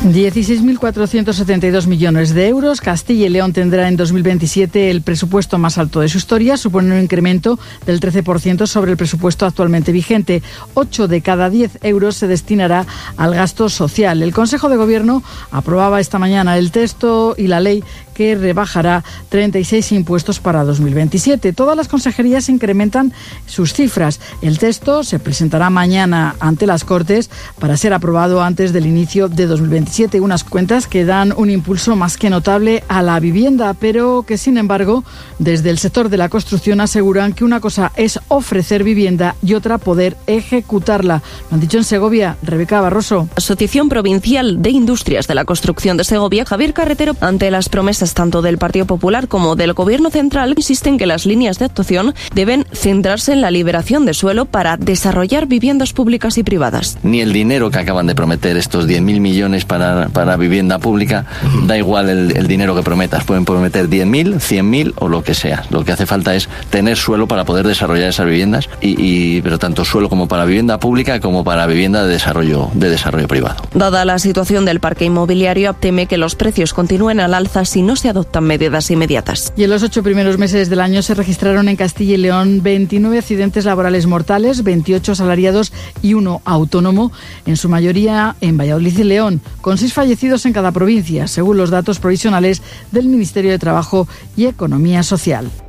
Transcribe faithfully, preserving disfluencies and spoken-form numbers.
dieciséis mil cuatrocientos setenta y dos millones de euros. Castilla y León tendrá en dos mil veintisiete el presupuesto más alto de su historia, supone un incremento del trece por ciento sobre el presupuesto actualmente vigente. ocho de cada diez euros se destinará al gasto social. El Consejo de Gobierno aprobaba esta mañana el texto y la ley que rebajará treinta y seis impuestos para dos mil veintisiete. Todas las consejerías incrementan sus cifras. El texto se presentará mañana ante las Cortes para ser aprobado antes del inicio de dos mil veintisiete. Unas cuentas que dan un impulso más que notable a la vivienda, pero que, sin embargo, desde el sector de la construcción aseguran que una cosa es ofrecer vivienda y otra poder ejecutarla. Lo han dicho en Segovia. Rebeca Barroso. Asociación Provincial de Industrias de la Construcción de Segovia, Javier Carretero, ante las promesas tanto del Partido Popular como del Gobierno Central, insisten que las líneas de actuación deben centrarse en la liberación de suelo para desarrollar viviendas públicas y privadas. Ni el dinero que acaban de prometer, estos diez mil millones para, para vivienda pública, da igual el, el dinero que prometas. Pueden prometer diez mil, cien mil o lo que sea. Lo que hace falta es tener suelo para poder desarrollar esas viviendas, y, y pero tanto suelo como para vivienda pública como para vivienda de desarrollo, de desarrollo privado. Dada la situación del parque inmobiliario, teme que los precios continúen al alza si no se adoptan medidas inmediatas. Y en los ocho primeros meses del año se registraron en Castilla y León veintinueve accidentes laborales mortales, veintiocho asalariados y uno autónomo, en su mayoría en Valladolid y León, con seis fallecidos en cada provincia, según los datos provisionales del Ministerio de Trabajo y Economía Social.